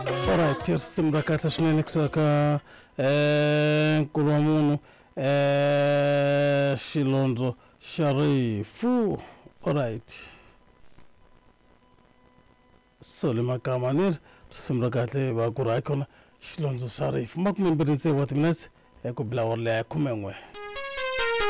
Alright, risimu kata swinene kusaka nkuluwamunhu Shilonzo Sharifu. Alright, sole makamanir risimu kata bakura ikona Shilonzo Sharifu makumimbiri nse wati minasi kubila warle kumengwe.